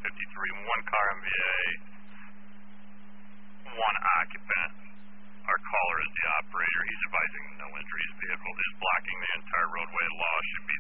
53, one car MVA, one occupant. Our caller is the operator. He's advising no injuries. Vehicle is blocking the entire roadway. Law should be